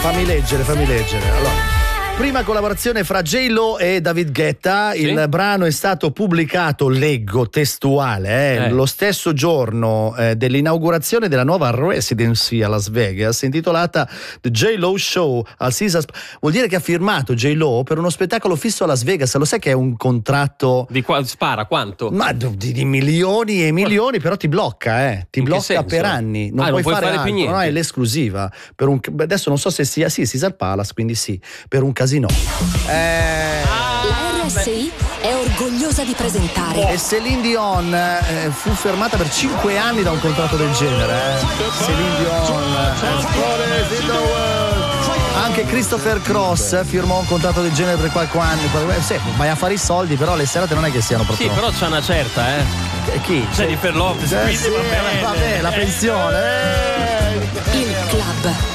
fammi leggere. Allora, prima collaborazione fra J-Lo e David Guetta. Sì? Il brano è stato pubblicato, leggo testuale, lo stesso giorno dell'inaugurazione della nuova residency a Las Vegas, intitolata The J-Lo Show al Caesars. Vuol dire che ha firmato J-Lo per uno spettacolo fisso a Las Vegas. Lo sai che è un contratto spara quanto? ma di milioni e milioni, però ti blocca, ti blocca per anni. Non puoi fare altro, più niente. no? È l'esclusiva per adesso non so se sia Caesar Palace, quindi sì, per un casino. La RSI è orgogliosa di presentare. E Céline Dion fu fermata per 5 anni da un contratto del genere. Céline Dion. Anche Christopher Cross firmò un contratto del genere per qualche anno. Sì, vai a fare i soldi, però le serate non è che siano proprio. Sì, però c'è una certa, Chi? Jennifer Lopez, quindi sì, vabbè, la pensione. Il club